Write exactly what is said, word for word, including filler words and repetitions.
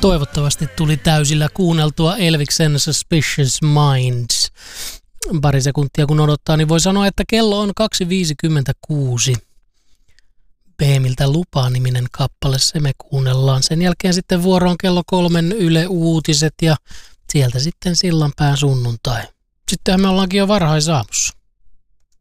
Toivottavasti tuli täysillä kuunneltua Elviksen Suspicious Minds. Pari sekuntia kun odottaa, niin voi sanoa, että kello on kaksi viisikymmentäkuusi. Beemiltä Lupa-niminen kappale, se me kuunnellaan. Sen jälkeen sitten vuoroon kello kolmen Yle Uutiset ja sieltä sitten Sillanpään sunnuntai. Sittenhän me ollaankin jo varhaisaamussa.